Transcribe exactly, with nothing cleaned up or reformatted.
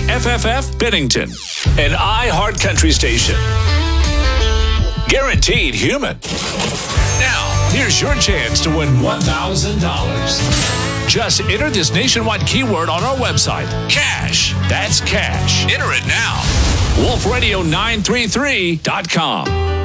K F F F Bennington, an iHeart Country station. Guaranteed human. Now, here's your chance to win one thousand dollars. Just enter this nationwide keyword on our website. Cash. That's cash. Enter it now. wolf radio nine three three dot com.